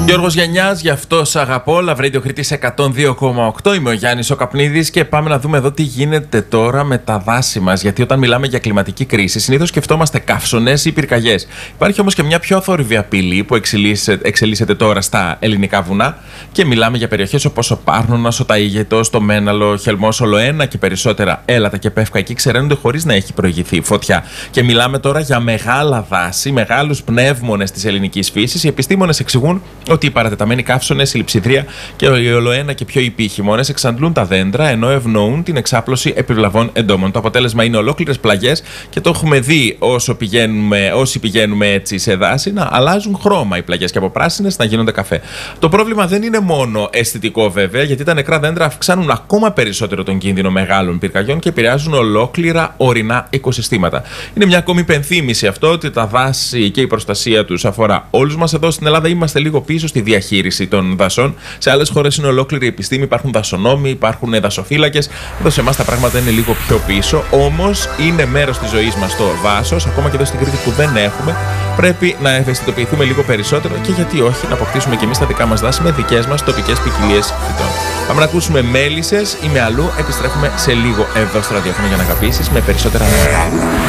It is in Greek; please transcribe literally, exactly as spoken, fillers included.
Γιώργος Γιαννιάς, γι' αυτό σ' αγαπώ. Λαβρέντιο Κρήτης εκατόν δύο κόμμα οκτώ. Είμαι ο Γιάννης ο Καπνίδης και πάμε να δούμε εδώ τι γίνεται τώρα με τα δάση μας. Γιατί όταν μιλάμε για κλιματική κρίση, συνήθως σκεφτόμαστε καύσωνες ή πυρκαγιές. Υπάρχει όμως και μια πιο θόρυβη απειλή που εξελίσσεται, εξελίσσεται τώρα στα ελληνικά βουνά και μιλάμε για περιοχές όπως ο Πάρνονας, ο Ταΐγετος, το Μέναλο, ο Χελμός, ο Λοένα και περισσότερα έλατα και πεύκα εκεί ξεραίνονται χωρίς να έχει προηγηθεί φωτιά. Και μιλάμε τώρα για μεγάλα δάση, μεγάλους πνεύμονες της ελληνικής φύσης. Οι επιστήμονες εξηγούν ότι οι παρατεταμένοι καύσωνες, η λειψιδρία και ο ολοένα και πιο ήπιοι χειμώνες εξαντλούν τα δέντρα ενώ ευνοούν την εξάπλωση επιβλαβών εντόμων. Το αποτέλεσμα είναι ολόκληρες πλαγιές και το έχουμε δει όσο πηγαίνουμε, όσοι πηγαίνουμε έτσι σε δάση να αλλάζουν χρώμα οι πλαγιές και από πράσινες να γίνονται καφέ. Το πρόβλημα δεν είναι μόνο αισθητικό βέβαια, γιατί τα νεκρά δέντρα αυξάνουν ακόμα περισσότερο τον κίνδυνο μεγάλων πυρκαγιών και επηρεάζουν ολόκληρα ορεινά οικοσυστήματα. Είναι μια ακόμη υπενθύμηση αυτό ότι τα δάση και η προστασία τους αφορά όλους μας. Εδώ στην Ελλάδα είμαστε λίγο πίσω στη διαχείριση των δασών. Σε άλλες χώρες είναι ολόκληρη επιστήμη, υπάρχουν δασονόμοι, υπάρχουν δασοφύλακες. Εδώ σε εμάς τα πράγματα είναι λίγο πιο πίσω. Όμως είναι μέρος της ζωής μας το δάσος, ακόμα και εδώ στην Κρήτη που δεν έχουμε. Πρέπει να ευαισθητοποιηθούμε λίγο περισσότερο και γιατί όχι να αποκτήσουμε και εμείς τα δικά μας δάση με δικές μας τοπικές ποικιλίες φυτών. Πάμε να ακούσουμε μέλισσες ή με αλλού. Επιστρέφουμε σε λίγο εδώ στο ραδιόφωνο για να αγαπήσεις με περισσότερα νέα.